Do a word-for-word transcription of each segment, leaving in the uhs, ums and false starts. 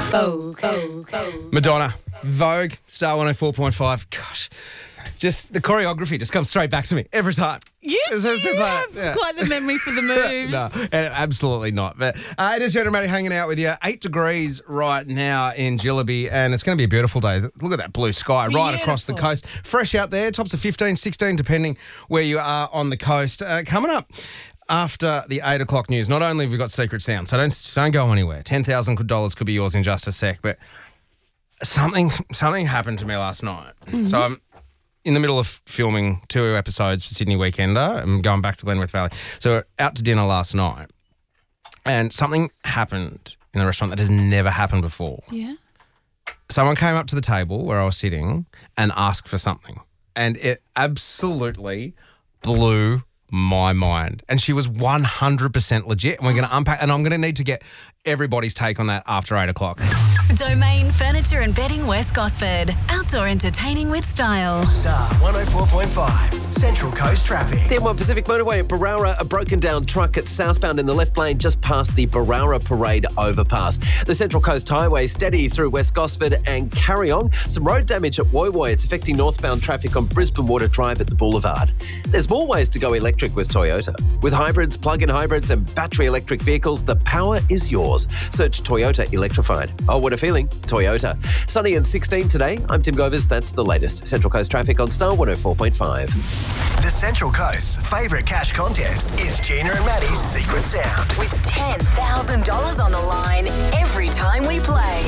Vogue. Vogue. Madonna, Vogue, Star one oh four point five. Gosh, just the choreography just comes straight back to me every time. You, It's just you like- have yeah. quite the memory for the moves. No, eh, absolutely not. But uh, it is Jenna Matty hanging out with you. Eight degrees right now in Gillaby, and it's going to be a beautiful day. Look at that blue sky right across the Beautiful. coast. Fresh out there, tops of fifteen, sixteen, depending where you are on the coast. Uh, coming up after the eight o'clock news, not only have we got Secret Sound, so don't, don't go anywhere. ten thousand dollars could be yours in just a sec, but something something happened to me last night. Mm-hmm. So I'm in the middle of filming two episodes for Sydney Weekender. I'm going back to Glenworth Valley. So we're out to dinner last night, and something happened in the restaurant that has never happened before. Yeah. Someone came up to the table where I was sitting and asked for something, and it absolutely blew my mind. And she was one hundred percent legit, and we're going to unpack, and I'm going to need to get everybody's take on that after eight o'clock. Domain Furniture and Bedding West Gosford. Outdoor entertaining with style. Star one oh four point five, Central Coast Traffic. The M one Pacific Motorway at Barara, a broken down truck at southbound in the left lane just past the Barara Parade overpass. The Central Coast Highway steady through West Gosford and Carryong. Some road damage at Woy Woy. It's affecting northbound traffic on Brisbane Water Drive at the Boulevard. There's more ways to go electric with Toyota. With hybrids, plug-in hybrids and battery electric vehicles, the power is yours. Search Toyota Electrified. Oh, what a feeling. Toyota. Sunny and sixteen today. I'm Tim Govers. That's the latest. Central Coast Traffic on Star one oh four point five. The Central Coast's favourite cash contest is Gina and Maddie's Secret Sound. With ten thousand dollars on the line every time we play.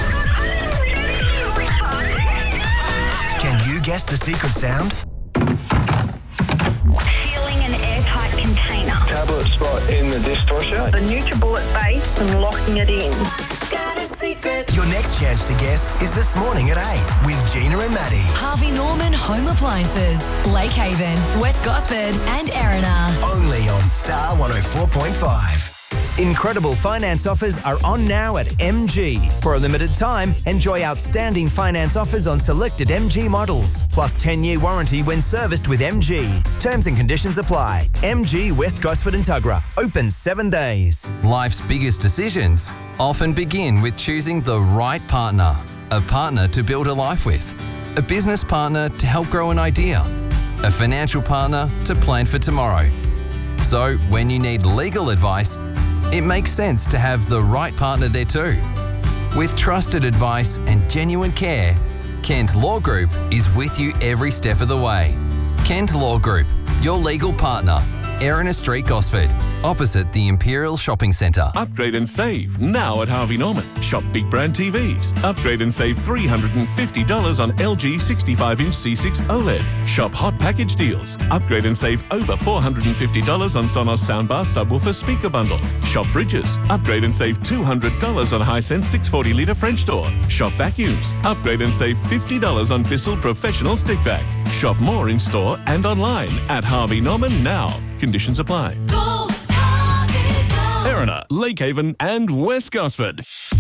Can you guess the secret sound? Sealing an airtight container. Tablet spot in the dishwasher. The NutriBullet base and locking it in. Got a secret. Your next chance to guess is this morning at eight with Gina and Maddie. Harvey Norman Home Appliances. Lake Haven, West Gosford and Erina. Only on Star one oh four point five. Incredible finance offers are on now at M G. For a limited time, enjoy outstanding finance offers on selected M G models, plus ten-year warranty when serviced with M G. Terms and conditions apply. M G West Gosford and Tuggerah. Open seven days. Life's biggest decisions often begin with choosing the right partner. A partner to build a life with. A business partner to help grow an idea. A financial partner to plan for tomorrow. So when you need legal advice, it makes sense to have the right partner there too. With trusted advice and genuine care, Kent Law Group is with you every step of the way. Kent Law Group, your legal partner. Erina Street, Gosford, opposite the Imperial Shopping Centre. Upgrade and save now at Harvey Norman. Shop big brand T Vs. Upgrade and save three hundred fifty dollars on L G sixty-five inch C six OLED. Shop hot package deals. Upgrade and save over four hundred fifty dollars on Sonos soundbar subwoofer speaker bundle. Shop fridges. Upgrade and save two hundred dollars on Hisense six hundred forty litre French door. Shop vacuums. Upgrade and save fifty dollars on Bissell Professional Stick Vac. Shop more in store and online at Harvey Norman now. Conditions apply. Go, Harvey, go. Erina, Lake Haven and West Gosford.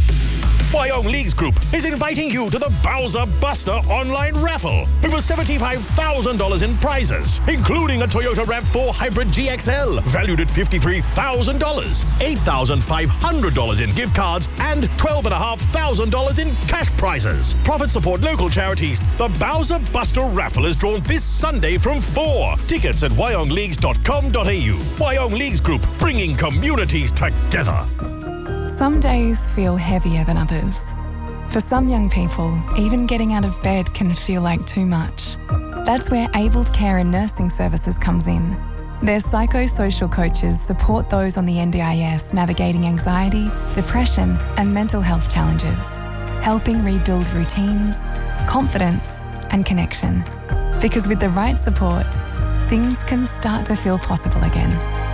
Wyong Leagues Group is inviting you to the Bowser Buster online raffle. Over seventy-five thousand dollars in prizes, including a Toyota RAV four Hybrid G X L, valued at fifty-three thousand dollars, eight thousand five hundred dollars in gift cards, and twelve thousand five hundred dollars in cash prizes. Profits support local charities. The Bowser Buster raffle is drawn this Sunday from four. Tickets at wyong leagues dot com dot a u. Wyong Leagues Group, bringing communities together. Some days feel heavier than others. For some young people, even getting out of bed can feel like too much. That's where Abled Care and Nursing Services comes in. Their psychosocial coaches support those on the N D I S navigating anxiety, depression, and mental health challenges, helping rebuild routines, confidence, and connection. Because with the right support, things can start to feel possible again.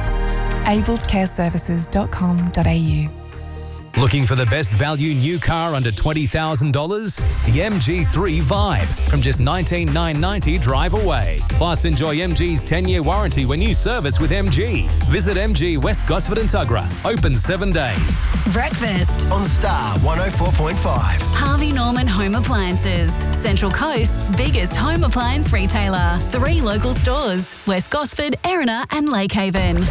abled care services dot com dot a u. Looking for the best value new car under twenty thousand dollars? The M G three Vibe from just nineteen thousand nine hundred ninety dollars drive away. Plus, enjoy M G's ten-year warranty when you service with M G. Visit M G West Gosford and Tuggerah. Open seven days. Breakfast. On Star one oh four point five. Harvey Norman Home Appliances. Central Coast's biggest home appliance retailer. Three local stores. West Gosford, Erina and Lake Haven.